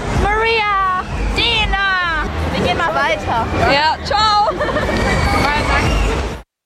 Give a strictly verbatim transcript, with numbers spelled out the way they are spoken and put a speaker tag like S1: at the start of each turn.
S1: Maria! Dina! Wir gehen mal weiter.
S2: Ja, ciao!